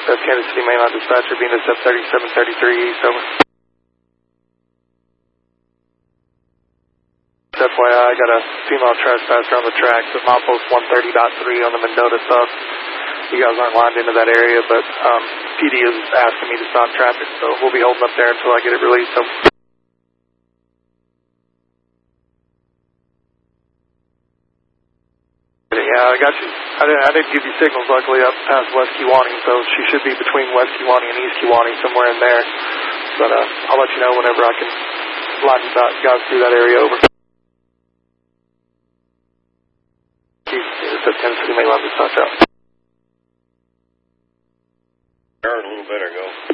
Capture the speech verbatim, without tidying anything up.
That's Kansas City mainline dispatcher, Venus F thirty-seven thirty-three East, over. F Y I, I got a female trespasser on the tracks at milepost one thirty point three on the Mendota sub. You guys aren't lined into that area, but um, P D is asking me to stop traffic, so we'll be holding up there until I get it released. So. Yeah, I got you. I didn't, I didn't give you signals, luckily, up past West Kewanee, so she should be between West Kewanee and East Kewanee, somewhere in there. But uh, I'll let you know whenever I can line you guys through that area over. It's a Kansas City mainline dispatch out. Turn a little better, go.